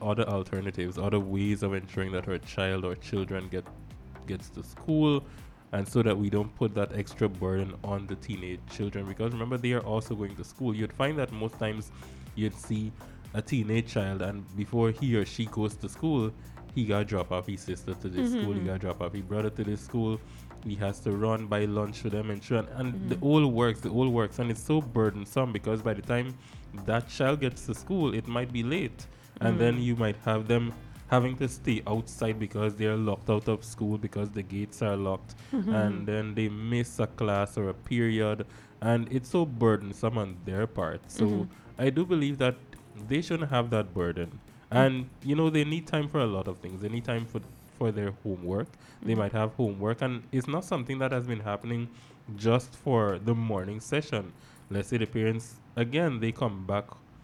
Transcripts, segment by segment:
other alternatives, other ways of ensuring that her child or children gets to school, and so that we don't put that extra burden on the teenage children, because remember, they are also going to school. You'd find that most times you'd see a teenage child, and before he or she goes to school, he got to drop off his sister to this school, he got to drop off his brother to this school, he has to run, buy lunch for them, and sure, and the all works, and it's so burdensome, because by the time that child gets to school, it might be late, and then you might have them having to stay outside because they're locked out of school because the gates are locked, and then they miss a class or a period, and it's so burdensome on their part. So I do believe that they shouldn't have that burden. And they need time for a lot of things. They need time for their homework. They might have homework, and it's not something that has been happening just for the morning session. Let's say the parents, again, they come back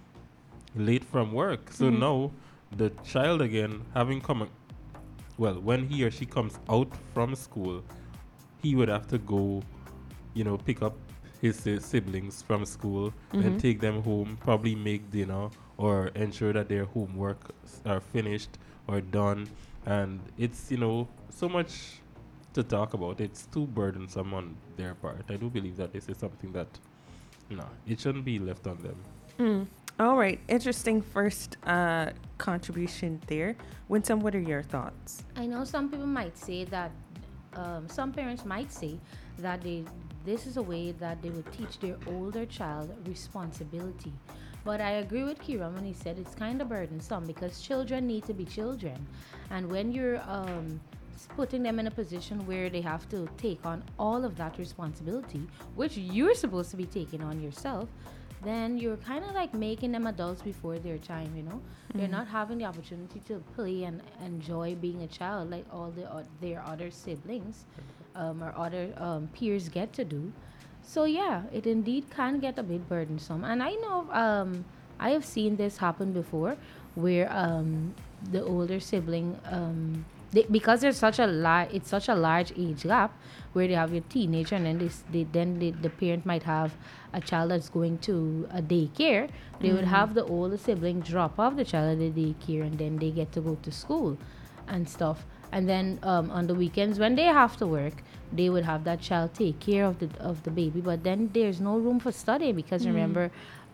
late from work. So now the child, again, having come, well, when he or she comes out from school, he would have to go, pick up his siblings from school and take them home, probably make dinner or ensure that their homework are finished or done. And it's, so much to talk about. It's too burdensome on their part. I do believe that this is something that, no, it shouldn't be left on them. All right. Interesting first contribution there. Winsome, what are your thoughts? I know some people might say that, some parents might say that this is a way that they would teach their older child responsibility. But I agree with Kieran when he said it's kind of burdensome, because children need to be children. And when you're putting them in a position where they have to take on all of that responsibility, which you're supposed to be taking on yourself, then you're kind of like making them adults before their time, They're not having the opportunity to play and enjoy being a child like all their other siblings or other peers get to do. So yeah, it indeed can get a bit burdensome. And I know I have seen this happen before, where the older sibling, because there's such a large age gap, where they have a teenager, and then the parent might have a child that's going to a daycare. They would have the older sibling drop off the child at the daycare, and then they get to go to school and stuff. And then on the weekends when they have to work, they would have that child take care of the baby. But then there's no room for study, because remember,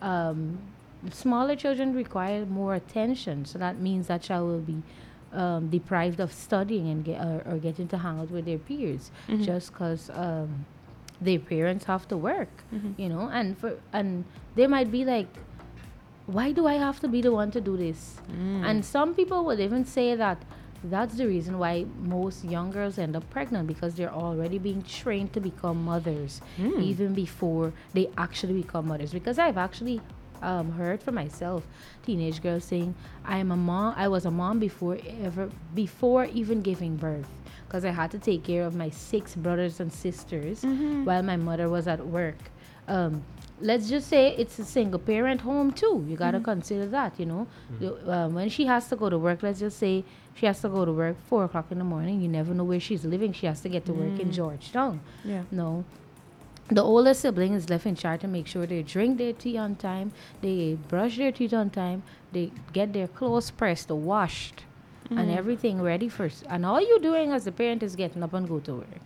smaller children require more attention. So that means that child will be deprived of studying and getting to hang out with their peers, just because their parents have to work, and they might be like, why do I have to be the one to do this? And some people would even say that that's the reason why most young girls end up pregnant, because they're already being trained to become mothers even before they actually become mothers. Because I've actually heard for myself teenage girls saying, I was a mom before even giving birth, because I had to take care of my 6 brothers and sisters while my mother was at work. Let's just say it's a single parent home too. You got to consider that, when she has to go to work, let's just say she has to go to work 4 o'clock in the morning. You never know where she's living. She has to get to work in Georgetown. Yeah. No, the older sibling is left in charge to make sure they drink their tea on time, they brush their teeth on time, they get their clothes pressed or washed, and everything ready first. And all you're doing as a parent is getting up and go to work.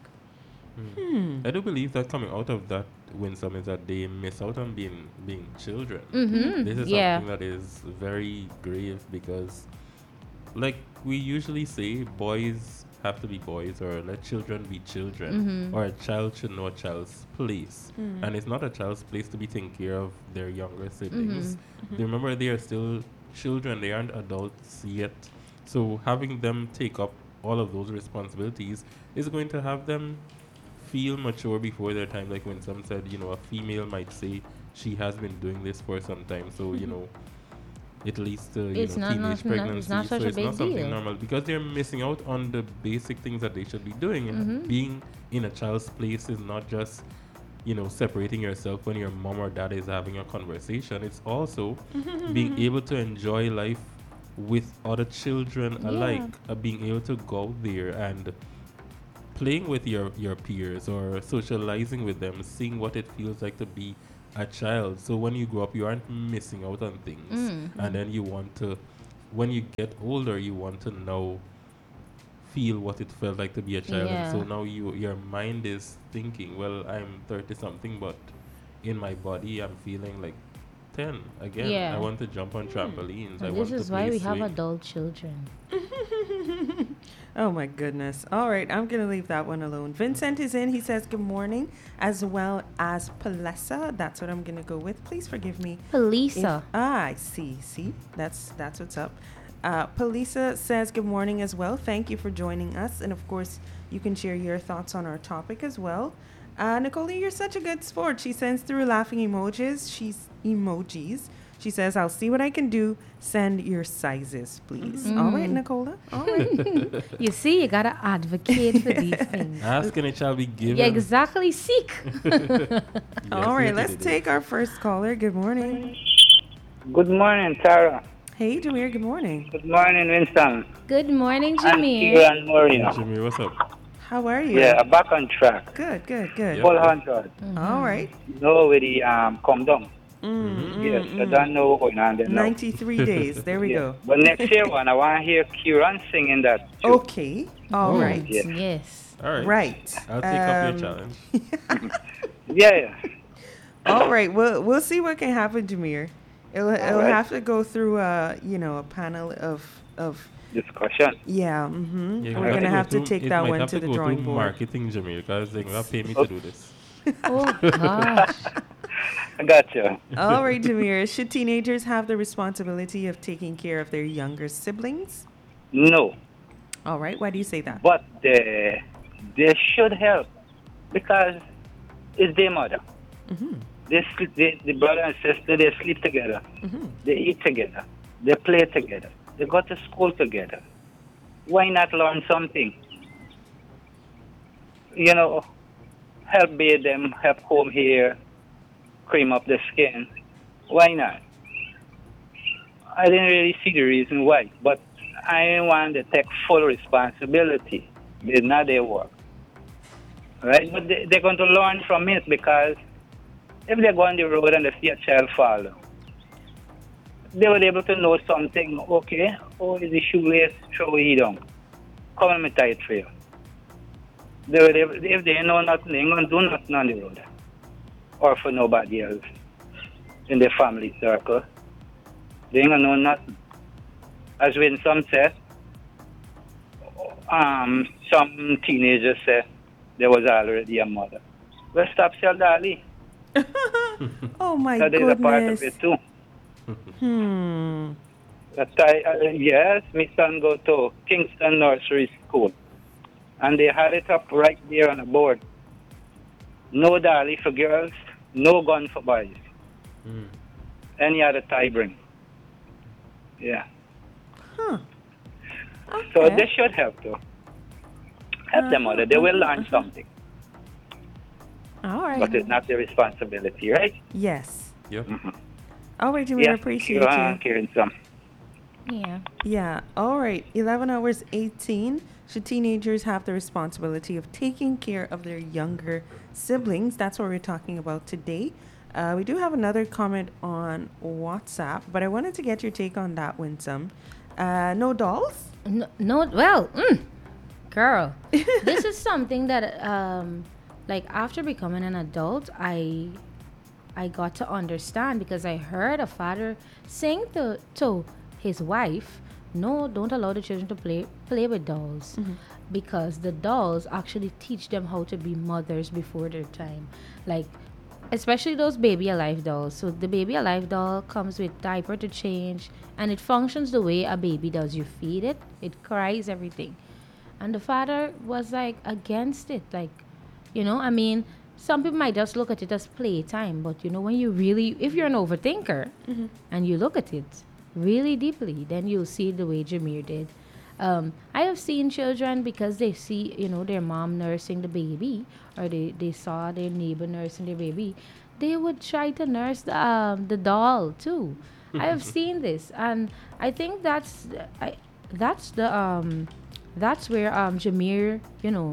I do believe that coming out of that, Winsome, is that they miss out on being children. This is something that is very grave, because, like we usually say, boys have to be boys, or let children be children, or a child should know a child's place. And it's not a child's place to be taking care of their younger siblings. Remember, they are still children, they aren't adults yet. So having them take up all of those responsibilities is going to have them feel mature before their time. Like when some said, a female might say she has been doing this for some time, so it leads to teenage pregnancy. It's not such so a it's big not something deal. normal, because they're missing out on the basic things that they should be doing. And being in a child's place is not just separating yourself when your mom or dad is having a conversation. It's also being able to enjoy life with other children alike, being able to go out there and playing with your peers or socializing with them, seeing what it feels like to be a child. So when you grow up, you aren't missing out on things, and then you want to when you get older, you want to now feel what it felt like to be a child. And so Yeah. now your mind is thinking, well, I'm 30 something, but in my body, I'm feeling like 10 again. I Yeah. want to jump on trampolines. I And this want to is why play we have swing. adult children. Oh my goodness. All right, I'm going to leave that one alone. Vincent is in. He says good morning, as well as Palessa. That's what I'm going to go with. Please forgive me. Felisa. I see. See, that's what's up. Palisa says good morning as well. Thank you for joining us. And of course, you can share your thoughts on our topic as well. Nicole, you're such a good sport. She sends through laughing emojis. She says, I'll see what I can do. Send your sizes, please. All right, Nicola. All right. You see, you gotta advocate for these things. Ask and it shall be given. Yeah, exactly. Seek. Yes, All right, it let's is. take our first caller. Good morning. Good morning, Tara. Hey, Jameer, good morning. Good morning, Winston. Good morning, And Jameer. Kieran Moreno. Jimmy, what's up? How are you? Yeah, back on track. Good, good, good. Yeah. Full 100. All right. No, with the come down. Mm, Yes, mm, I mm. don't know what's going on there now. 93 days. There we Yeah. go. But next year one, I want to hear Kieran singing that too. Okay. All Oh. right. Yeah. Yes. All right. Right. I'll take up your Um, challenge. Yeah. All right. We'll see what can happen, Jameer. It'll right. have to go through a panel of Discussion. yeah. Mm-hmm. Yeah, We're you gonna have to go take it that might one have to the go drawing board. Marketing, Jimmy, because they're going to pay me to do this. Oh gosh. I got you. All right, Jameer. Should teenagers have the responsibility of taking care of their younger siblings? No, All right. Why do you say that? but they should help because it's their mother. Mm-hmm. The brother and sister, they sleep together. Mm-hmm. They eat together. They play together. They go to school together. Why not learn something? You know, help bathe them, help comb hair, cream up the skin. Why not? I didn't really see the reason why, but I want to take full responsibility. It's not their work. Right? But they're going to learn from it because if they go on the road and they see a child fall down, they were able to know something. Okay, oh, is the shoelace throw it down? Come and me tie it for you. They were able, if they know nothing, they ain't gonna do nothing on the road, or for nobody else in their family circle. They ain't gonna know nothing. As when some said, some teenagers said there was already a mother. Well, stop sell dolly. Oh my That is a part of goodness. it too. Hmm. Yes, my son go to Kingston Nursery School, and they had it up right there on the board. No dolly for girls, no gun for boys. Mm. Any other tie bring. Yeah. Huh. So Okay. they should help too. Help them mother. They will learn something, All right. but it's not their responsibility, right? Yes. Yep. All right, Jameer. Appreciate you. Hearing some. Yeah. Yeah. All right. 11 hours 18. Should teenagers have the responsibility of taking care of their younger siblings? That's what we're talking about today. We do have another comment on WhatsApp, but I wanted to get your take on that, Winsome. No dolls? No, well, girl, this is something that, like after becoming an adult, I got to understand because I heard a father saying to his wife, "No, don't allow the children to play with dolls, because the dolls actually teach them how to be mothers before their time, like." Especially those baby alive dolls. So the baby alive doll comes with diaper to change, and it functions the way a baby does. You feed it, it cries, everything. And the father was like against it. Like, I mean, some people might just look at it as playtime, but when you really, if you're an overthinker and you look at it really deeply, then you'll see the way Jameer did. I have seen children because they see, their mom nursing the baby, or they saw their neighbor nursing their baby. They would try to nurse the doll too. I have seen this, and I think that's where Jameer,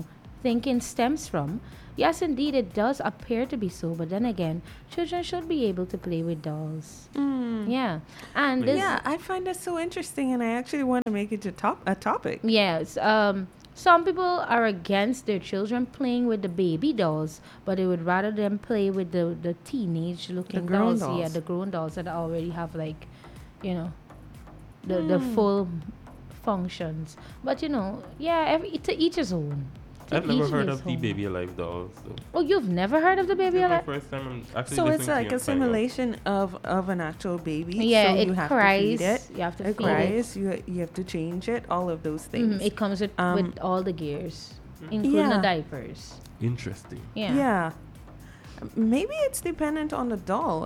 thinking stems from. Yes, indeed, it does appear to be so, but then again, children should be able to play with dolls. Yeah, and this, Yeah, I find that so interesting, and I actually want to make it a topic. yes, some people are against their children playing with the baby dolls, but they would rather them play with the teenage looking grown dolls. Yeah, dolls. the grown dolls that already have like, you know, the full functions. But yeah, to each his own. To I've never each heard his of the own. Baby Alive dolls. So. Oh, you've never heard of the baby This is my alive? first time I'm actually So listening it's to like you a and finding out. simulation of an actual baby. Yeah, so it you have cries. to feed it. You have to It feed cries. You have to change it. All of those it. things. It comes with all the gears, including Yeah. the diapers. Interesting. Yeah. Yeah. Maybe it's dependent on the doll.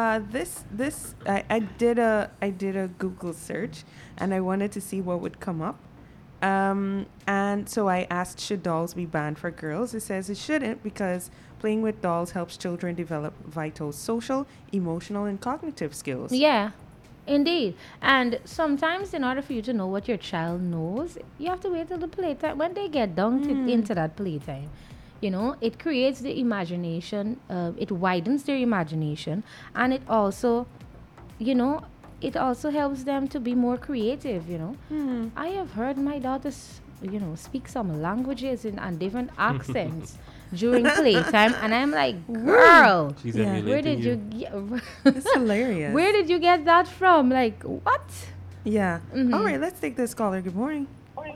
I did a Google search, and I wanted to see what would come up. And so I asked, should dolls be banned for girls? It says it shouldn't because playing with dolls helps children develop vital social, emotional, and cognitive skills. Yeah, indeed. And sometimes, in order for you to know what your child knows, you have to wait till the playtime. When they get down into that playtime, it creates the imagination, it widens their imagination, and it also, it also helps them to be more creative. I have heard my daughters, speak some languages and different accents during playtime, and I'm like, girl, She's Yeah. where emulating did you. you It's hilarious. where did you get that from? Like, what? Yeah. Mhm. All right, let's take this caller. Good morning.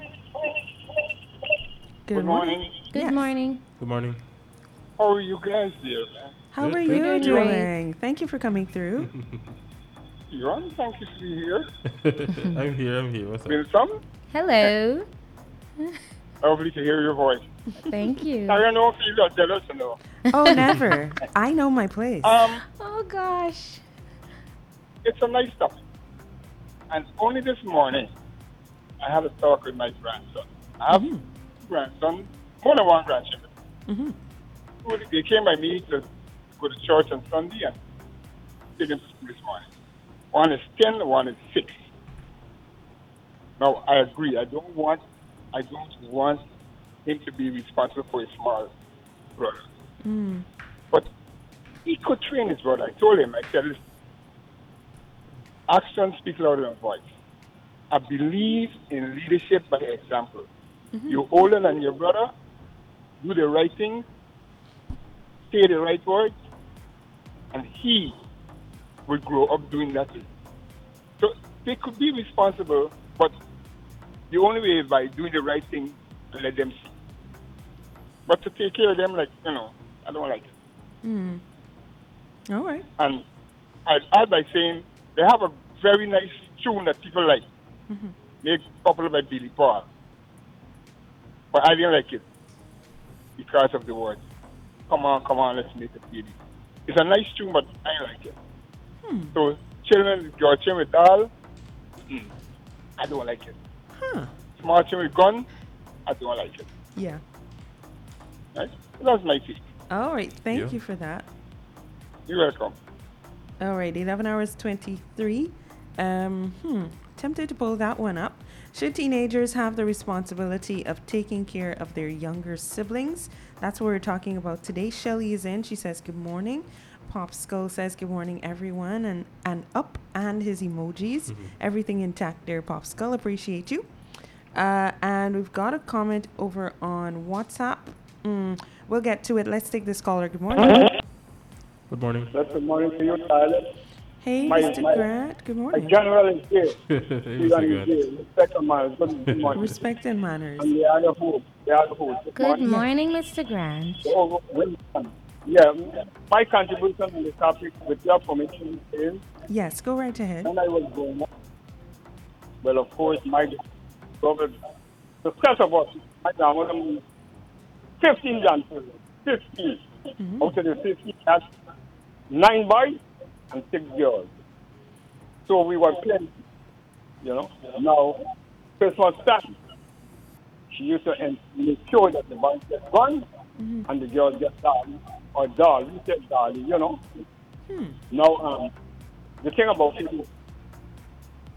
Good morning. Good Yes. morning. Good morning. How are you guys there, man? How Good, are good. you Doing doing? great. Thank you for coming through. You're on. Thank you for being here. I'm here. What's up? Been some? Hello. Lovely to hear your voice. Thank you. I don't know if you're jealous or no. Oh, never. I know my place. Oh gosh. It's a nice topic. And only this morning, I had a talk with my grandson. I have two grandson, more than one grandchildren. Mm-hmm. They came by me to go to church on Sunday and take them to school this morning. One is 10, one is 6. Now, I agree. I don't want him to be responsible for his small brother. Mm. But he could train his brother. I told him, I said, listen, action speaks louder than voice. I believe in leadership by example. You're older than your brother, do the right thing, say the right words, and he will grow up doing that too. So they could be responsible, but the only way is by doing the right thing and let them see. But to take care of them, like, I don't like it. Mm. All right. And I add by saying they have a very nice tune that people like. Made popular by Billy Paul. But I didn't like it because of the words. Come on, let's make it baby. It's a nice tune, but I didn't like it. So children, your children with doll, I don't like it. Huh. Small children with gun, I don't like it. Yeah. Right? That's my take. All right. Thank Yeah. you for that. You're welcome. All right. 11 hours 23. Tempted to pull that one up. Should teenagers have the responsibility of taking care of their younger siblings? That's what we're talking about today. Shelly is in. She says, good morning. Popskull says, good morning, everyone. And up and his emojis. Everything intact there, Popskull. Appreciate you. And we've got a comment over on WhatsApp. We'll get to it. Let's take this caller. Good morning. Good morning. That's good morning to you, Tyler. Hey, My- Mr. my- Grant. Good My morning. general is here. Hey, Mr. Grant. Respect on my good morning. Respect and manners. And the other host. Good morning, Mr. Grant. Oh, yeah, my contribution on the topic, with your permission, is Yes, go right ahead. when I was growing up, well, of course, my brother, the first of all, my grandmother moved 15 grandchildren, 15. Out of the 15, had 9 boys and 6 girls. So we were plenty, Now, Christmas time, she used to make sure that the boys get guns and the girls get dolly, or doll. We said dolly, Now, the thing about it is,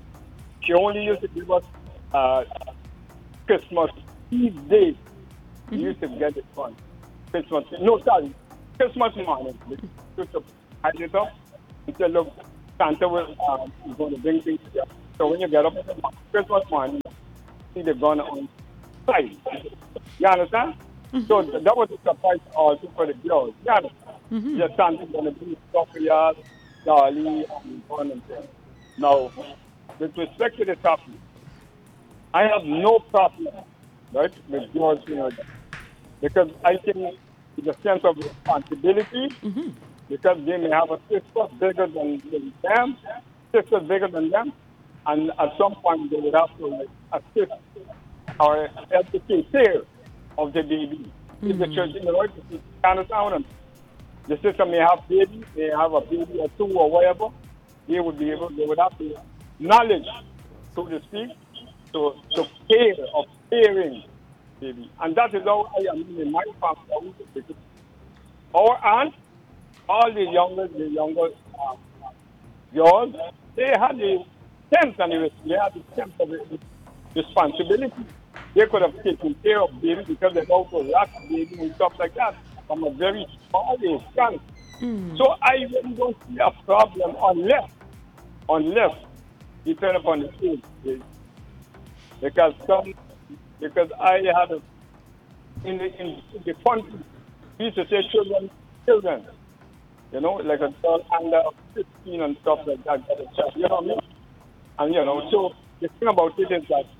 she only used to give us Christmas Eve day We used to get it on Christmas. No, sorry, Christmas morning. We used to hide it up and say, look, Santa will is going to bring things to you. So when you get up in the Christmas morning, you see the gun on site. You understand? So that was a surprise also for the girls. You understand? The Santa's going to bring stuff for you, Dolly, and so on and so on. Now, with respect to the topic, I have no problem, right, with girls, because I think it's a sense of responsibility, because they may have a sister bigger than them, sisters bigger than them, and at some point they would have to assist or help to take care of the baby. If the church in the right, you understand what I'm saying? The sister may have baby, may have a baby or two or whatever, they would have the knowledge, so to speak, to care of caring baby. And that is how I am in my family. Our aunt, all the younger girls, they had the sense and they had the sense of responsibility. They could have taken care of baby because they also rock baby and stuff like that from a very small age. So I really don't see a problem unless you turn upon the stage. Because I had in the country, we used to say children, like a girl under 15 and stuff like that, got a child, you know what I mean? And so the thing about it is that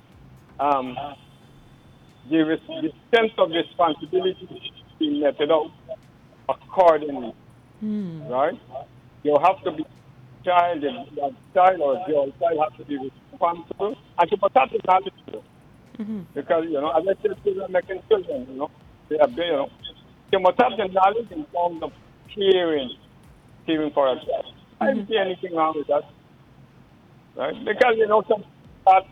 the sense of responsibility is being meted out accordingly, right? You have to be child or girl child has to be responsible and to protect the knowledge. Because, as I said, children making children, they are there, they must have the knowledge in terms of caring for a child. I don't see anything wrong with that. Right? Because, some start,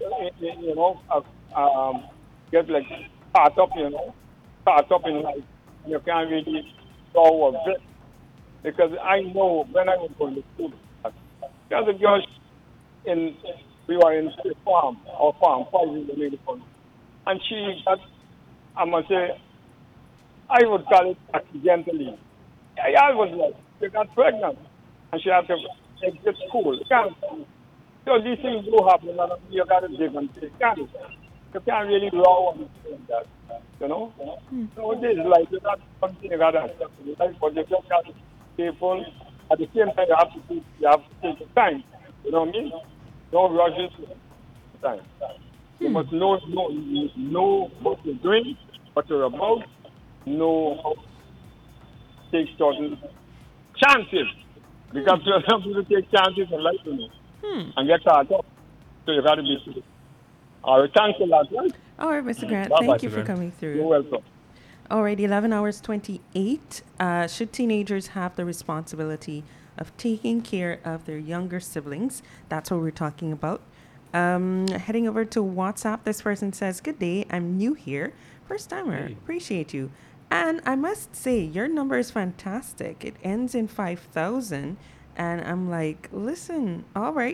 get like caught up in life. You can't really go a bit. Because I know when I was going to school, there's a girl we were in the farm, 5 years later, and she got, I must say, I would call it accidentally. I was like, she got pregnant, and she had to exit school. So these things do happen, and you got to dig and take. You can't really row on that, So this is like, that's something you got to accept in life, but you just got to be careful. At the same time, you have to take the time. You know what I mean? Don't rush into time. You must know what you're doing, what you're about, know how to take certain chances. Because some people take chances in life, and get caught up. So you got to be safe. All right, thanks a lot, right? All right, Mr. Grant. Bye-bye. Thank you for coming through. You're welcome. All right, 11 hours 28. Should teenagers have the responsibility of taking care of their younger siblings? That's what we're talking about. Heading over to WhatsApp, this person says, "Good day, I'm new here. First timer, appreciate you. And I must say, your number is fantastic. It ends in 5,000. And I'm like, listen, all right.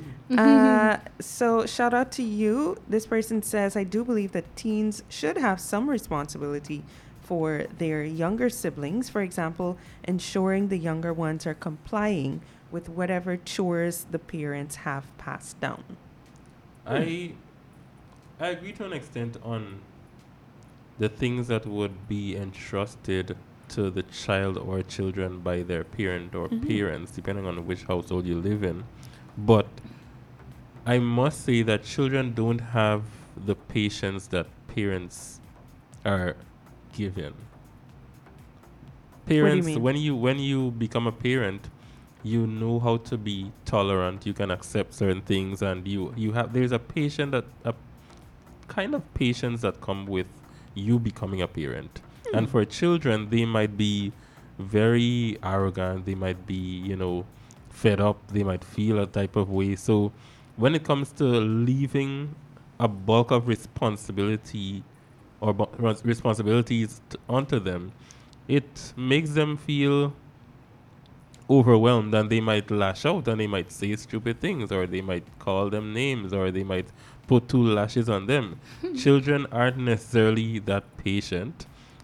So shout out to you. This person says, I do believe that teens should have some responsibility for their younger siblings. For example, ensuring the younger ones are complying with whatever chores the parents have passed down. I agree to an extent on the things that would be entrusted to the child or children by their parent or parents, depending on which household you live in. But I must say that children don't have the patience that parents are given. Parents, when you become a parent, you know how to be tolerant. You can accept certain things, and there's a kind of patience that come with you becoming a parent. And for children, they might be very arrogant. They might be, fed up. They might feel a type of way. So when it comes to leaving a bulk of responsibility or responsibilities onto them, it makes them feel overwhelmed, and they might lash out, and they might say stupid things, or they might call them names, or they might put 2 lashes on them. Children aren't necessarily that patient.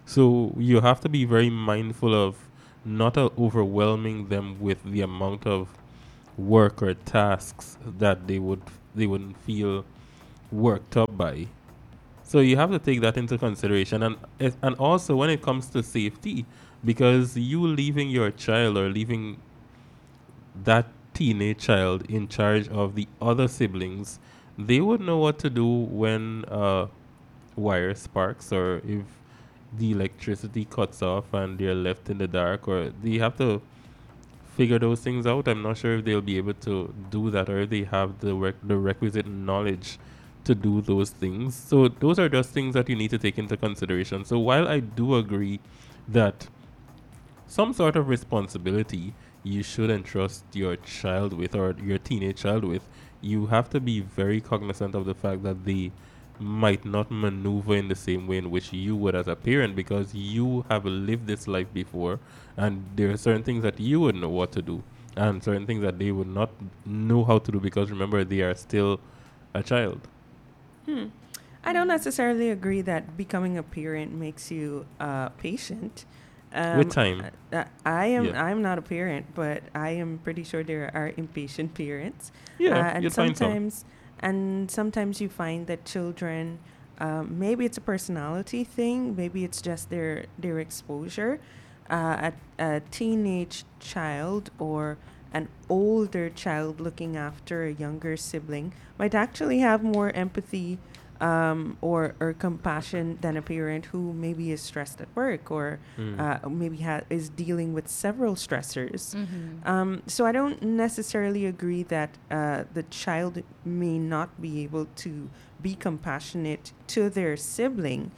So you have to be very mindful of not overwhelming them with the amount of work or tasks that they wouldn't feel worked up by. So you have to take that into consideration, and also when it comes to safety, because you leaving your child or leaving that teenage child in charge of the other siblings, they would know what to do when wire sparks or if the electricity cuts off and they're left in the dark, or they have to figure those things out. I'm not sure if they'll be able to do that or if they have the requisite knowledge to do those things. So those are just things that you need to take into consideration. So while I do agree that some sort of responsibility you should entrust your child with or your teenage child with, you have to be very cognizant of the fact that they might not maneuver in the same way in which you would as a parent, because you have lived this life before and there are certain things that you would know what to do and certain things that they would not know how to do, because remember, they are still a child. I don't necessarily agree that becoming a parent makes you patient. With time. I am. Yeah. I'm not a parent, but I am pretty sure there are impatient parents. Yeah, And you'll find some. sometimes you find that children, maybe it's a personality thing, maybe it's just their exposure. A teenage child or an older child looking after a younger sibling might actually have more empathy or compassion than a parent who maybe is stressed at work or maybe is dealing with several stressors. So I don't necessarily agree that the child may not be able to be compassionate to their sibling.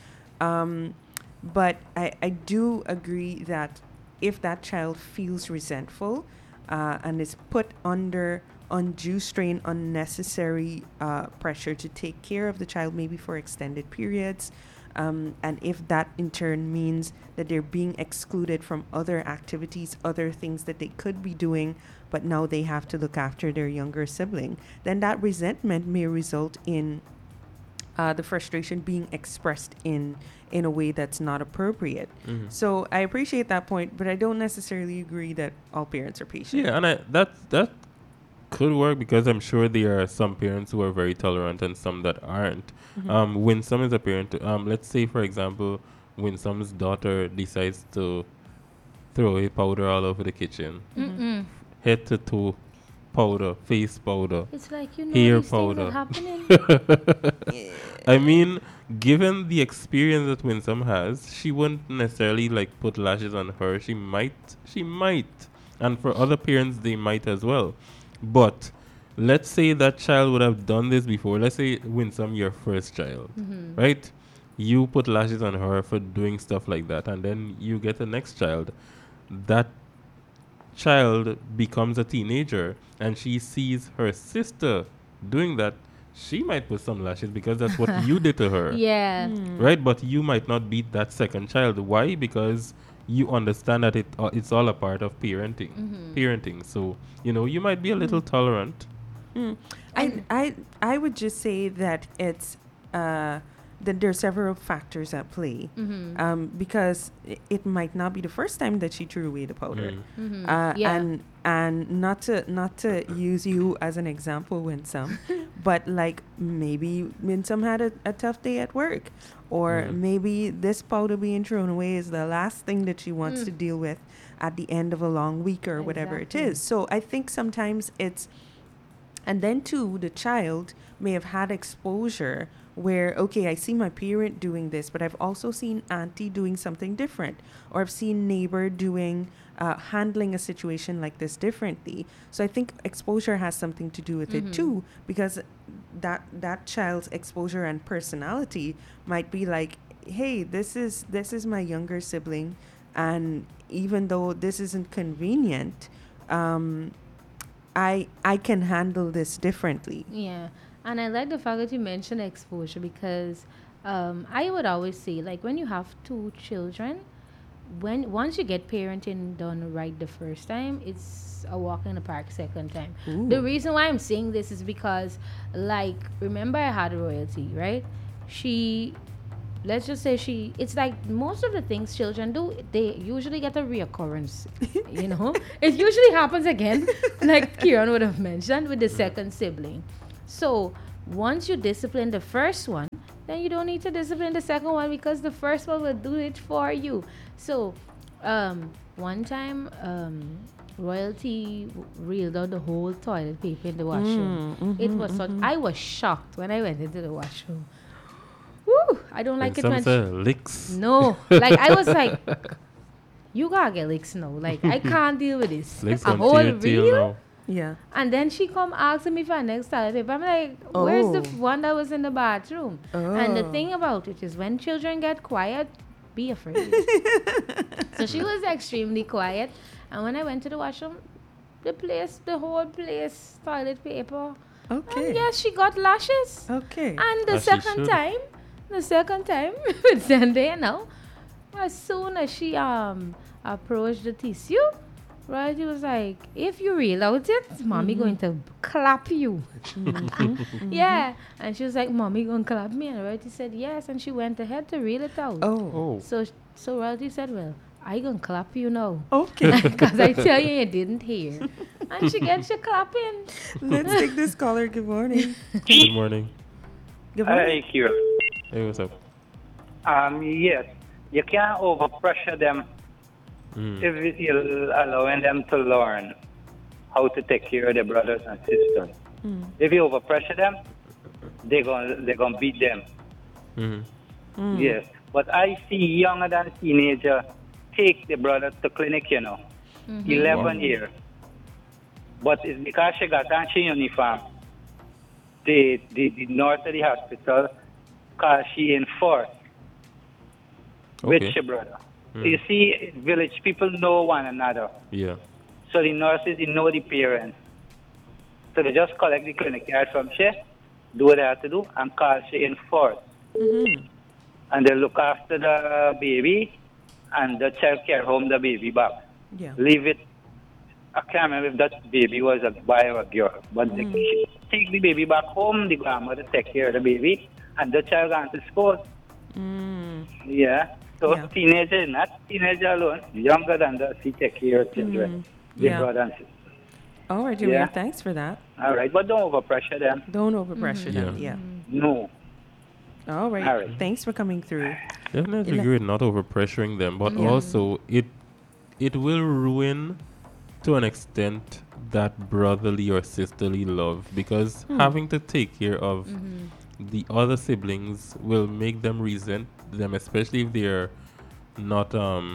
But I do agree that if that child feels resentful and is put under undue strain, unnecessary pressure to take care of the child, maybe for extended periods, and if that in turn means that they're being excluded from other activities, other things that they could be doing, but now they have to look after their younger sibling, then that resentment may result in the frustration being expressed in a way that's not appropriate. So I appreciate that point, but I don't necessarily agree that all parents are patient. Yeah, and that could work, because I'm sure there are some parents who are very tolerant and some that aren't. When some is a parent, let's say for example, when some's daughter decides to throw a powder all over the kitchen, head to toe powder, face powder, It's like, you know, hair these things are powder. happening. I mean, given the experience that Winsome has, she wouldn't necessarily like put lashes on her. She might, and for other parents, they might as well. But let's say that child would have done this before. Let's say Winsome, your first child, right? You put lashes on her for doing stuff like that, and then you get the next child. That child becomes a teenager, and she sees her sister doing that. She might put some lashes because that's what you did to her. Yeah. Right? But you might not beat that second child. Why? Because you understand that it's all a part of parenting. So you might be a little tolerant. I would just say that it's that there are several factors at play, because it might not be the first time that she threw away the powder, Yeah. and not to use you as an example, Winsome, but like maybe Winsome had a tough day at work, or maybe this powder being thrown away is the last thing that she wants to deal with at the end of a long week or whatever it Exactly. is. So I think sometimes it's, and then too, the child may have had exposure where, okay, I see my parent doing this, but I've also seen auntie doing something different, or I've seen neighbor doing, handling a situation like this differently. So I think exposure has something to do with it too, because that child's exposure and personality might be like, hey, this is my younger sibling, and even though this isn't convenient, I can handle this differently. Yeah, and I like the fact that you mentioned exposure, because I would always say, like, when you have two children, once you get parenting done right the first time, it's a walk in the park second time. The reason why I'm saying this is because, like, remember I had royalty, right? She let's just say it's like most of the things children do, they usually get a reoccurrence. It usually happens again, like Kieran would have mentioned with the second sibling. So once you discipline the first one, then you don't need to discipline the second one because the first one will do it for you. So one time Royalty reeled out the whole toilet paper in the washroom. It was such, I was shocked when I went into the washroom. Woo! I don't like And it when some say licks. no, like I was like, you gotta get licks now. Like I can't deal with this. Licks A on whole tail reel. now. Yeah. And then she come asking me for next toilet paper. I'm like, where's the Oh. one that was in the bathroom? And the Oh. thing about it is when children get quiet, be afraid. So she was extremely quiet. And when I went to the washroom, the whole place, toilet paper. Okay. And yes, she got lashes. Okay. And the As she second should. time, with Zendaya now, as soon as she approached the tissue, right, he was like, if you reel out it, mommy going to clap you. Yeah. And she was like, mommy going to clap me. And Royalty said yes. And she went ahead to reel it out. Oh. Oh. So Royalty said, well, I going to clap you now. Okay. Because I tell you, you didn't hear. And she gets you clapping. Let's take this caller. Good morning. Good morning. Good morning. Hi, Kira. Hey, what's up? Yes, you can't overpressure them if you're allowing them to learn how to take care of their brothers and sisters. If you overpressure them, they're gonna beat them. Mm-hmm. Yes, but I see younger than teenager take the brother to clinic, 11 Wow. years. But it's because she got on she uniform. The nurse at the hospital cause she in force with Okay. your brother. You see, village people know one another. Yeah. So the nurses, they know the parents. So they just collect the clinic card from she, do what they have to do, and call she in force. And they look after the baby, and the child care home the baby back. Yeah. Leave it. I can't remember if that baby was a boy or a girl, but they take the baby back home, the grandmother take care of the baby, and the child gone to school. Yeah. So Yeah. teenager, not teenager alone, younger than that, she take care of children, the Yeah. brother and sister. All right, Jameer. Yeah. Thanks for that. All right, but don't overpressure them. Don't overpressure them. Yeah. Yeah. No. All right. All right. Thanks for coming through. Definitely Ele- agree with not over pressuring them, but Yeah. also it will ruin to an extent that brotherly or sisterly love because having to take care of the other siblings will make them resent them, especially if they're not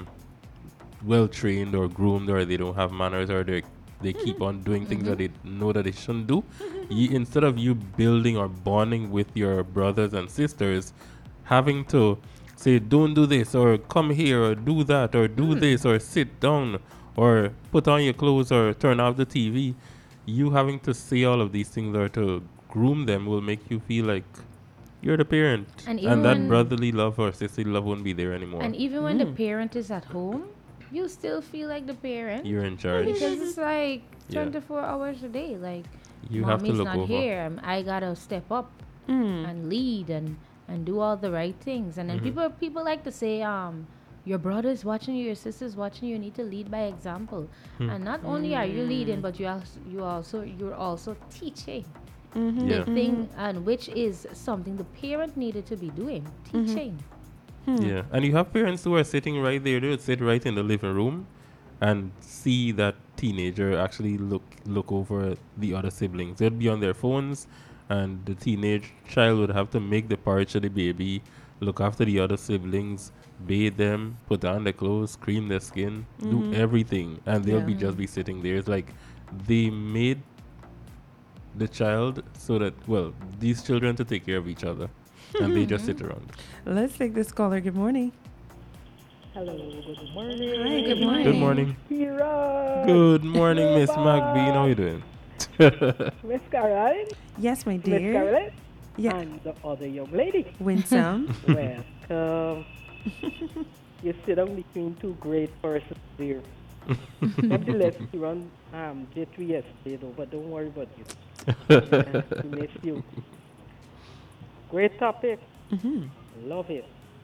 well trained or groomed or they don't have manners or they keep on doing things that they know that they shouldn't do. Instead of you building or bonding with your brothers and sisters, having to say don't do this or come here or do that or do this or sit down or put on your clothes or turn off the TV, you having to say all of these things or to groom them will make you feel like you're the parent, And and, even that when- brotherly love or sisterly love won't be there anymore. And even when the parent is at home, you still feel like the parent. You're in charge. Because it's like Yeah. 24 hours a day. Like, You have to mommy's look not over. here. I gotta step up and lead and do all the right things. And then people like to say, your brother's watching you, your sister's watching you. You need to lead by example. And not only are you leading, but you're also teaching. Yeah. The thing, and which is something the parent needed to be doing, teaching. Yeah, and you have parents who are sitting right there. They would sit right in the living room and see that teenager actually look over the other siblings. They'd be on their phones, and the teenage child would have to make the porridge of the baby, look after the other siblings, bathe them, put on their clothes, cream their skin, do everything, and they'll Yeah. just be sitting there. It's like they made the child so that, well, these children to take care of each other, and they just sit around. Let's take this caller. Good morning. Hello, good morning. Hi, good morning. Good morning. Kira. Good morning, Miss McBean. How you doing? Miss Caroline. Yes, my Miss dear. Caroline. Yeah. And the other young lady. Winsome. Welcome. You sit down between two great persons there. Nevertheless, you run J3 yesterday, though, but don't worry about you. We miss you. Great topic. Love it.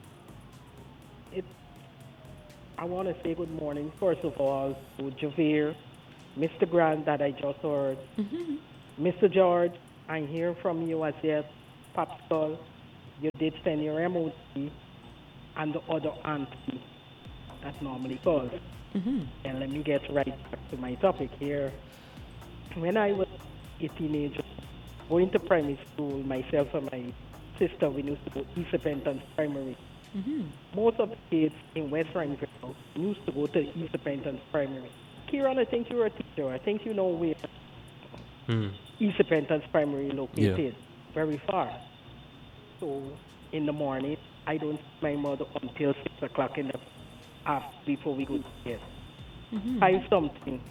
it, I want to say good morning, first of all, to Javier, Mr. Grant that I just heard, Mr. George, I'm hearing from you as yet, Popsicle, you did send your emoji, and the other auntie that normally calls. And let me get right back to my topic here. When I was a teenager, going to primary school, myself and my sister, we used to go East Repentance Primary. Most of the kids in West Ranville used to go to East Repentance Primary. Kieran, I think you're a teacher. I think you know where East Repentance Primary located. Very far. So in the morning, I don't see my mother until 6 o'clock in the afternoon before we go to bed. 5 something.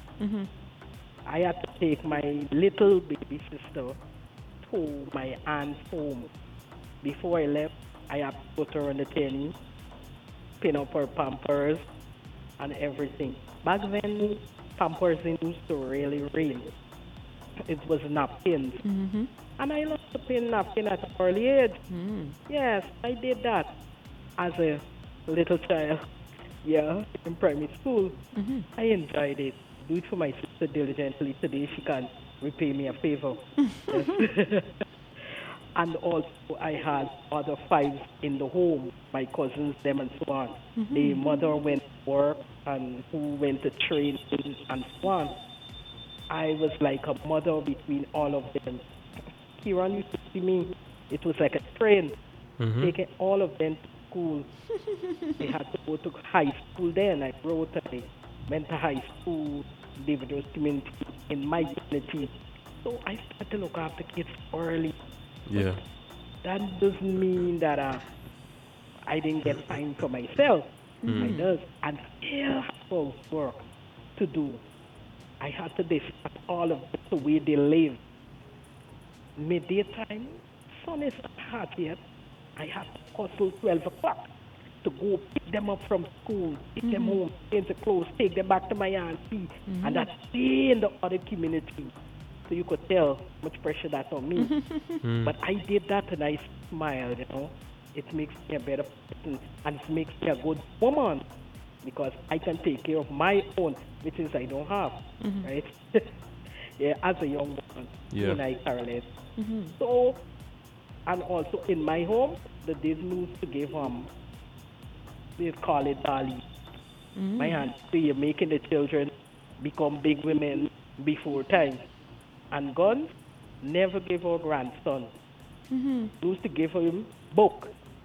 I had to take my little baby sister to my aunt's home. Before I left, I had to put her on the tenny, pin up her pampers and everything. Back then, pampers didn't used to really rain. It was napkins. And I loved to pin napkin at an early age. Yes, I did that as a little child. Yeah, in primary school. I enjoyed it. Do it for my sister diligently. Today she can repay me a favor. Yes. And also I had other 5 in the home, my cousins, them and so on. The mother went to work and who went to training and so on. I was like a mother between all of them. Kieran used to see me. It was like a train, taking all of them to school. They had to go to high school then. I wrote I went to high school, David Rose community in my community. So I started to look after kids early. Yeah. That doesn't mean that I didn't get time for myself. I does. And still have work to do. I had to discuss all of the way they live. Midday time, sun is not hot yet. I have to hustle 12 o'clock to go pick them up from school, take them home, change the clothes, take them back to my auntie, and that's in the other community. So you could tell much pressure that's on me. But I did that and I smiled, you know. It makes me a better person and it makes me a good woman because I can take care of my own, which is I don't have, right? Yeah, as a young woman, in I Caroline. So, and also in my home, the Disney used to give they call it Dali. My aunt, so you're making the children become big women before time. And guns, never give her grandson. Used to give him book.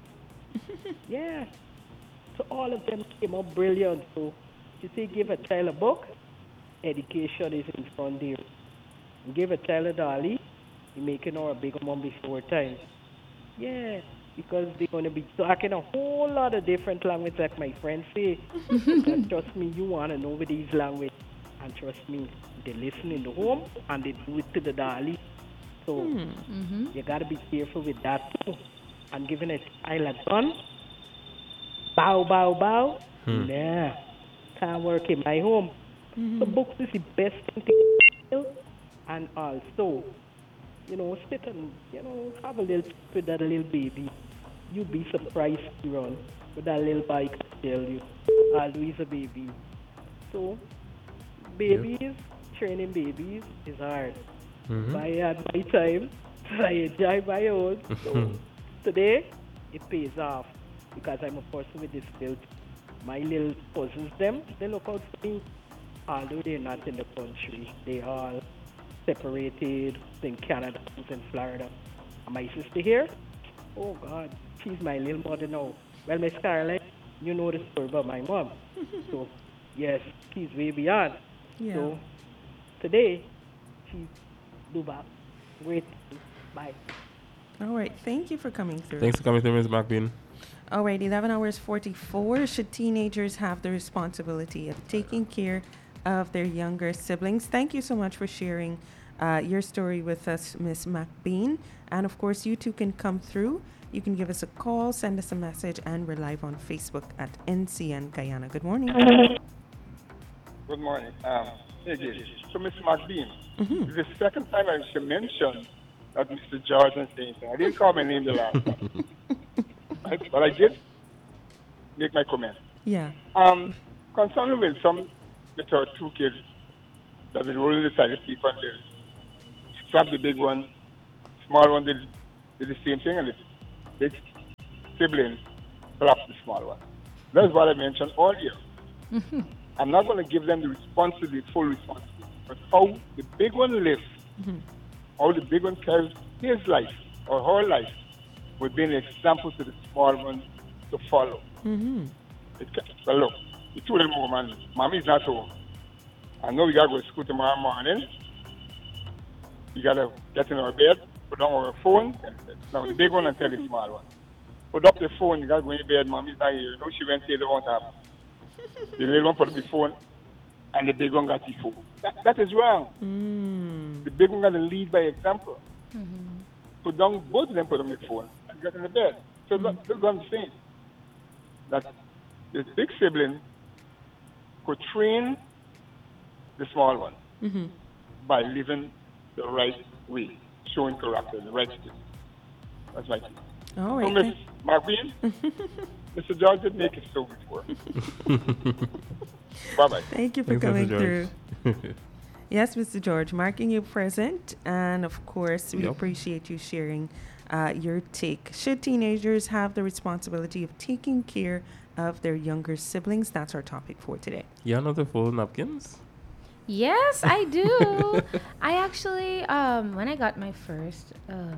Yeah. So all of them came up brilliant. So you say give a child a book, education is in front there. Give a child a dolly, you're making her a bigger mom before time. Yeah, because they're going to be talking a whole lot of different language like my friends say. And trust me, you want to know with these language. And trust me, they listen in the home and they do it to the dolly. So you got to be careful with that too. And giving a child a gun, bow, bow, bow, nah, can't work in my home. So books is the best thing to do. And also, you know, sit and, you know, have a little chat with that little baby. You'd be surprised to run with that little bike, I tell you. Always a baby. So, babies, training babies is hard. I had my time, I enjoy my own. So, today, it pays off because I'm a person with disability. My little cousins, they look out for me. Although they're not in the country, they all separated in Canada and in Florida. And my sister here, oh God, she's my little mother now. Well, Miss Caroline, you know the story about my mom. So, yes, she's way beyond. Yeah. So, today, she's Dubai. Great. Bye. All right. Thank you for coming through. Thanks for coming through, Ms. McBean. All right. 11 hours 44. Should teenagers have the responsibility of taking care of their younger siblings? Thank you so much for sharing your story with us, Ms. McBean. And of course, you too can come through. You can give us a call, send us a message, and we're live on Facebook at NCN Guyana. Good morning. Good morning. Again, so Mr. McBean, this is the second time I should mention that Mr. George and James. I didn't call my name the last time. Right? But I did. make my comment. Yeah. Concerning with some little two kids that will roll inside the people and they slap the big one, small one did the same thing, and the big sibling slapped the small one. That's what I mentioned earlier. I'm not going to give them the responsibility, full responsibility, but how the big one lives, how the big one carries his life or her life would be an example to the small one to follow. Well, look, the two of them home and mommy's not home. I know we got to go to school tomorrow morning. We got to get in our bed, put down our phone. Now the big one and tell the small one. Put up the phone, you got to go in bed, mommy's not here. You know she went here, they won't happen. The little one put up the phone and the big one got the phone. That is wrong. The big one got to lead by example. Put down, both of them put on the phone and get in the bed. So that's what I'm saying. That the big sibling could train the small one by living the right way, showing character, the right thing. That's my thing. All So, right. Miss McQueen, Mr. George did make it so before. Bye-bye. Thank you for Thanks, coming Mr. through. George. Yes, Mr. George, marking you present. And of course, we Yep. appreciate you sharing your take. Should teenagers have the responsibility of taking care of their younger siblings? That's our topic for today. Yeah, another full napkins. Yes, I do. I actually, when I got my first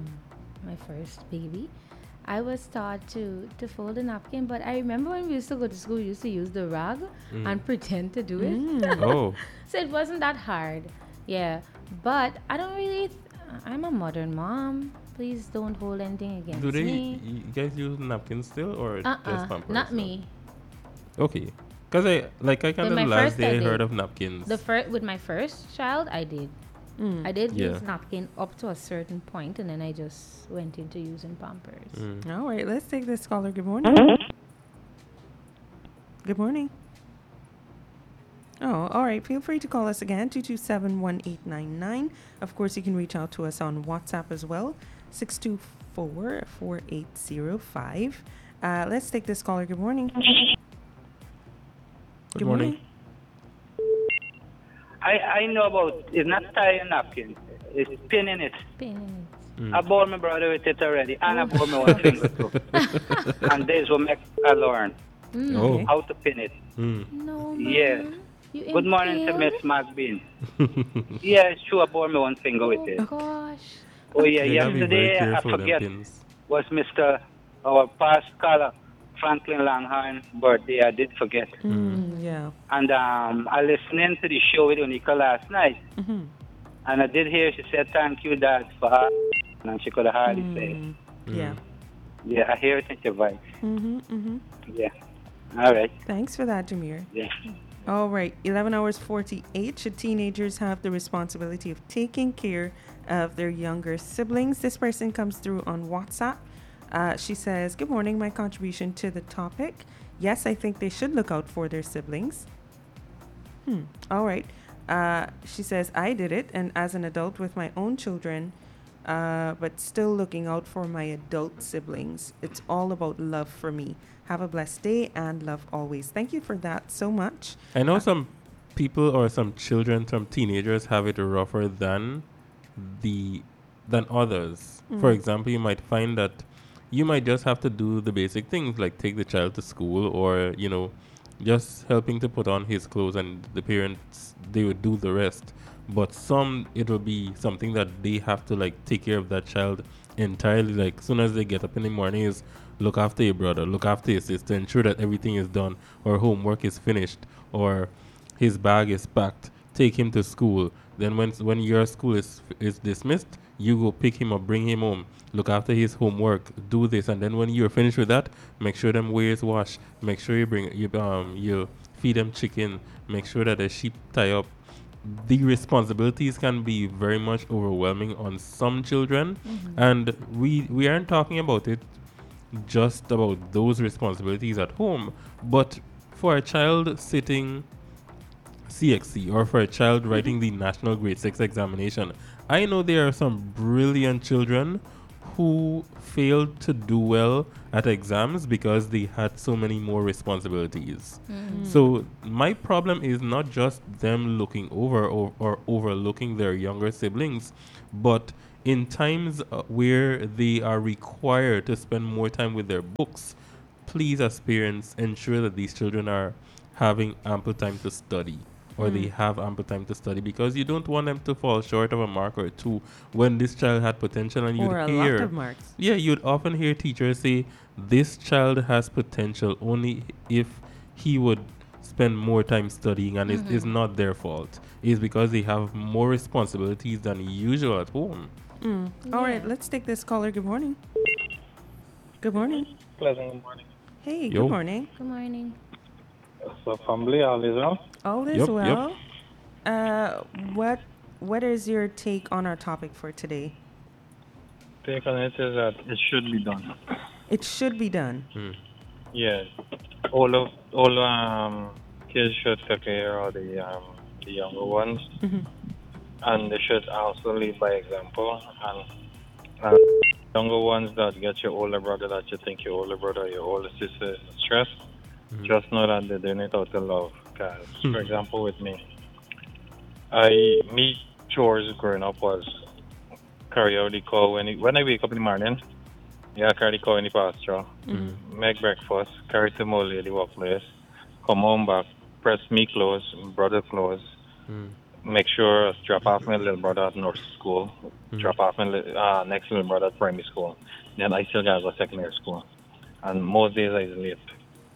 baby, I was taught to fold a napkin. But I remember when we used to go to school, we used to use the rag and pretend to do it. Oh, So it wasn't that hard. Yeah. But I don't really, I'm a modern mom. Please don't hold anything against do they? me. You guys use napkins still or just Pampers? Not me. Okay, because I kind of my last first day I I heard did. of napkins. With my first child, I did. I did Yeah. use napkin up to a certain point, and then I just went into using Pampers. All right, let's take this caller. Good morning. Good morning. Oh, all right. Feel free to call us again, 227-1899. Of course, you can reach out to us on WhatsApp as well, 624-4805. Let's take this caller. Good morning. Good morning. I know about, it's not tying napkin, it's pinning it. Pinning I bore my brother with it already, and I bore my one finger too. And this will make I learn Oh. how to pin it. it. No, man. Yes. You Good morning to impaled? Miss McBean. Yeah, it's true, I bore my one finger with it. Oh, gosh. Oh yeah, You gotta be very yesterday I careful with them forget pins. was Mr. our past caller Franklin Langhorn birthday. I did forget. Yeah. And I listening to the show with Unica last night, and I did hear she said thank you, Dad, for her, and she could have hardly say. Yeah. Yeah, I hear it in your voice. Yeah. All right. Thanks for that, Jameer. Yeah. All right, 11 hours 48. Should teenagers have the responsibility of taking care of their younger siblings? This person comes through on WhatsApp. She says, good morning, my contribution to the topic. Yes, I think they should look out for their siblings. All right. She says, I did it, and as an adult with my own children, but still looking out for my adult siblings. It's all about love for me. Have a blessed day and love always. Thank you for that so much. I know some people or some children, some teenagers have it rougher than others. For example, you might find that you might just have to do the basic things like take the child to school or, just helping to put on his clothes, and the parents, they would do the rest. But some, it will be something that they have to like take care of that child entirely. Like soon as they get up in the morning is look after your brother, look after your sister, ensure that everything is done or homework is finished or his bag is packed, take him to school. Then when your school is dismissed, you go pick him up, bring him home, look after his homework, do this, and then when you're finished with that, make sure them ways wash, make sure you feed them chicken, make sure that the sheep tie up. The responsibilities can be very much overwhelming on some children, and we aren't talking about it just about those responsibilities at home, but for a child sitting CXC or for a child writing the National Grade 6 examination, I know there are some brilliant children who failed to do well at exams because they had so many more responsibilities. So my problem is not just them looking over or overlooking their younger siblings, but in times where they are required to spend more time with their books, please, as parents, ensure that these children are having ample time to study, or they have ample time to study, because you don't want them to fall short of a mark or two when this child had potential. And you'd Or a hear, lot of marks. yeah, you'd often hear teachers say, this child has potential only if he would spend more time studying, and it's not their fault. It's because they have more responsibilities than usual at home. All right, let's take this caller. Good morning. Good morning. Pleasant morning. Hey, Yo. good morning. Good morning. So, family, all is well? All is Yep, well. What is your take on our topic for today? Take on it is that it should be done. It should be done. Yeah, all kids should take care of the younger ones, and they should also lead by example. And younger ones that get your older brother, that you think your older brother or your older sister is stressed, just know that they're doing it out of love. Because, for example, with me, me chores growing up was carry out the cow when I wake up in the morning. Yeah, carry the cow in the pasture, make breakfast, carry to my lady workplace, come home back, press me clothes, brother clothes, make sure drop off my little brother at nursery school, drop off my next little brother at primary school. Then I still gotta go to secondary school. And most days I is late.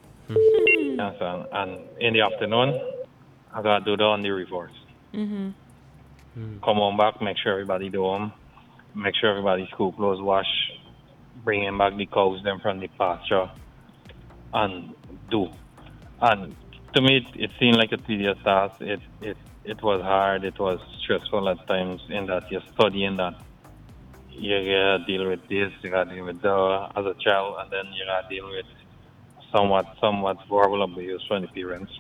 And in the afternoon, I gotta do that on the reverse. Come home back, make sure everybody do home, make sure everybody's school clothes wash, bringing back the cows them from the pasture, and do. And to me, it seemed like a tedious task. It was hard. It was stressful at times in that you're studying that you gotta deal with this, you gotta deal with that as a child, and then you gotta deal with somewhat verbal abuse from the parents.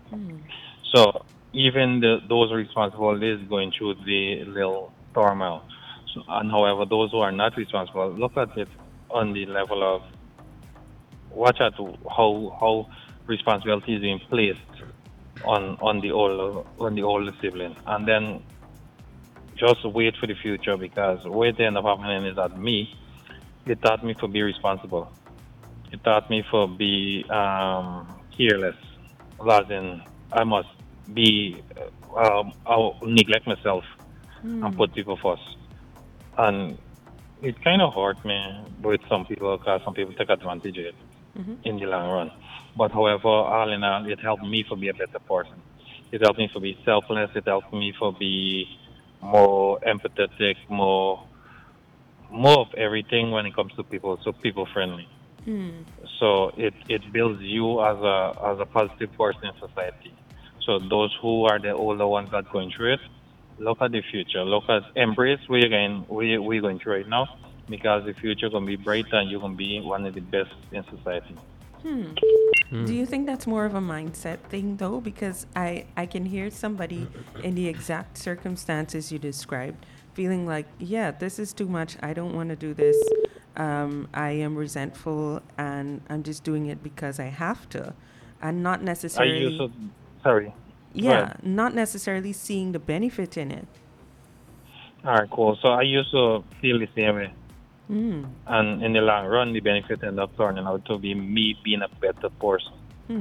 So even those responsibilities going through the little turmoil. So, and however, those who are not responsible, look at it on the level of watch out how responsibility is being placed on the older sibling, and then just wait for the future, because what end up happening is that it taught me to be responsible. It taught me to be careless, rather than I must be I'll neglect myself and put people first. And it kind of hurt me with some people, because some people take advantage of it in the long run. But however, all in all, it helped me to be a better person. It helped me to be selfless. It helped me to be more empathetic, more of everything when it comes to people, so people friendly. So it builds you as a positive person in society. So those who are the older ones that going through it, look at the future. Embrace where we're going through right now, because the future gonna be bright and you're gonna be one of the best in society. Do you think that's more of a mindset thing, though? Because I can hear somebody in the exact circumstances you described feeling like, yeah, this is too much. I don't want to do this. I am resentful, and I'm just doing it because I have to, and not necessarily. Sorry. Yeah, not necessarily seeing the benefit in it. All right, cool. So I used to feel the same way. And in the long run, the benefit ended up turning out to be me being a better person.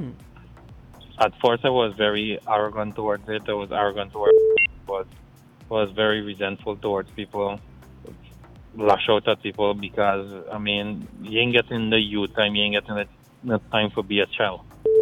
At first, I was very arrogant towards it. I was arrogant towards it. Was very resentful towards people, lash out at people, because, I mean, you ain't getting the youth time, you ain't getting the time for be a child.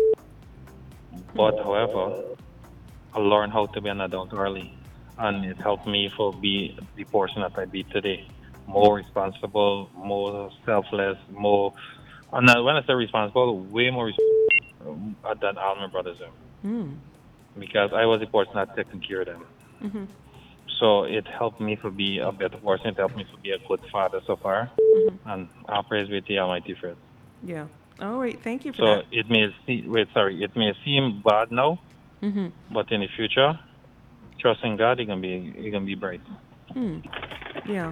But, however, I learned how to be an adult early, and it helped me for be the person that I be today. More responsible, more selfless, more. And when I say responsible, way more responsible than all my brothers are. Because I was the person that taking care of them. So it helped me to be a better person. It helped me to be a good father so far. And all praise be to the Almighty for it. Yeah. All right. Thank you for So that. it may seem bad now, but in the future, trust in God, you're gonna be bright. Yeah.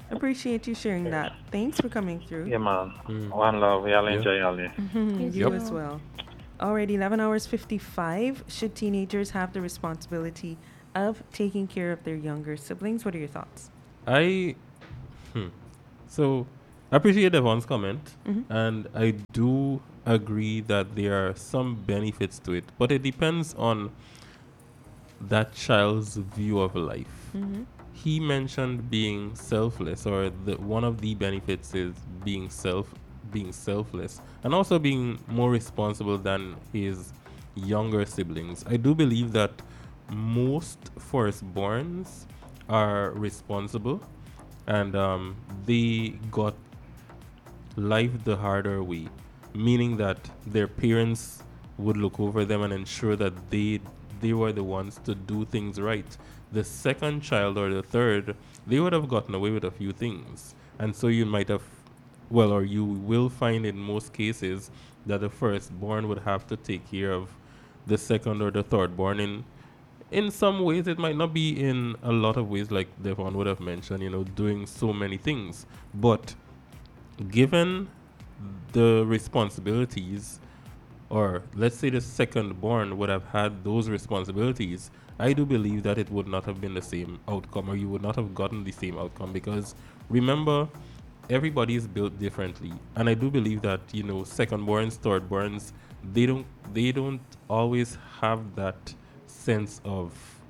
Appreciate you sharing that. Thanks for coming through. Yeah, man. Mm. One love. Y'all Yeah. enjoy y'all day. Yes, You Yep. as well. Alright, 11 hours 55. Should teenagers have the responsibility of taking care of their younger siblings? What are your thoughts? I So I appreciate Devon's comment, Mhm. and I do agree that there are some benefits to it, but it depends on that child's view of life. Mm-hmm. He mentioned being selfless, or one of the benefits is being selfless, and also being more responsible than his younger siblings. I do believe that most firstborns are responsible, and they got life the harder way, meaning that their parents would look over them and ensure that they were the ones to do things right. The second child or the third, they would have gotten away with a few things. And so you might have, well, or you will find in most cases that the firstborn would have to take care of the second or the third born. In some ways, it might not be in a lot of ways, like Devon would have mentioned, doing so many things. But given the responsibilities, or let's say the second born would have had those responsibilities, I do believe that it would not have been the same outcome, or you would not have gotten the same outcome, because remember, everybody is built differently. And I do believe that, second borns, third borns, they don't always have that sense of,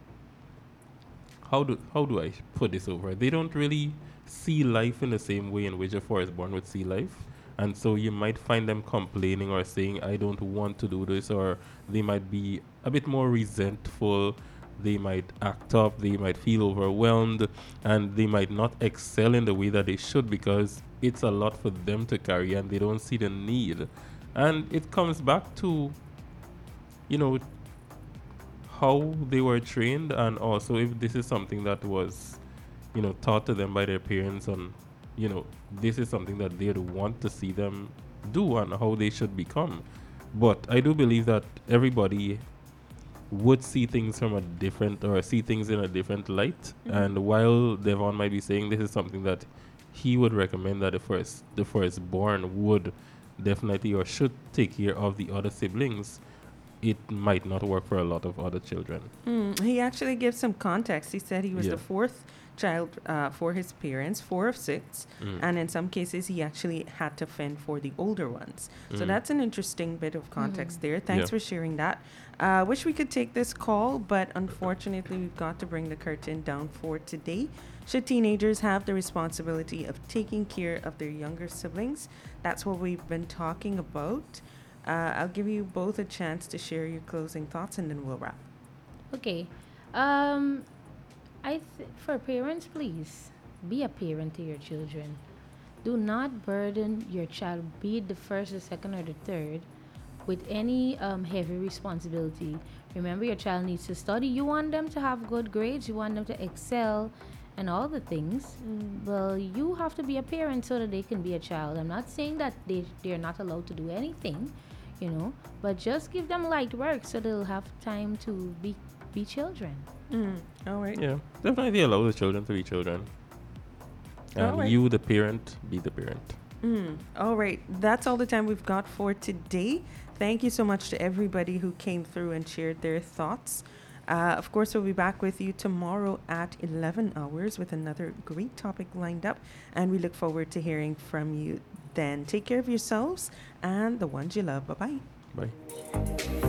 how do I put this over? They don't really see life in the same way in which a firstborn would see life. And so you might find them complaining or saying, I don't want to do this, or they might be a bit more resentful. They might act up, they might feel overwhelmed, and they might not excel in the way that they should, because it's a lot for them to carry and they don't see the need. And it comes back to, you know, how they were trained, and also if this is something that was, taught to them by their parents, and, this is something that they'd want to see them do and how they should become. But I do believe that everybody would see things from a different, or see things in a different light. And while Devon might be saying this is something that he would recommend that the firstborn would definitely or should take care of the other siblings, it might not work for a lot of other children. He actually gives some context. He said he was Yeah. the fourth child for his parents, 4 of 6, and in some cases he actually had to fend for the older ones. So that's an interesting bit of context there. Thanks Yeah. for sharing that. Wish we could take this call, but unfortunately we've got to bring the curtain down for today. Should teenagers have the responsibility of taking care of their younger siblings? That's what we've been talking about. I'll give you both a chance to share your closing thoughts, and then we'll wrap. Okay. For parents, please be a parent to your children. Do not burden your child, be it the first, the second, or the third, with any heavy responsibility. Remember, your child needs to study. You want them to have good grades. You want them to excel and all the things. Well, you have to be a parent so that they can be a child. I'm not saying that they're not allowed to do anything, but just give them light work so they'll have time to be children. All right. Yeah, definitely allow the children to be children. And Alright. you, the parent, be the parent. All right. That's all the time we've got for today. Thank you so much to everybody who came through and shared their thoughts. Of course, we'll be back with you tomorrow at 11 hours with another great topic lined up. And we look forward to hearing from you then. Take care of yourselves and the ones you love. Bye-bye. Bye.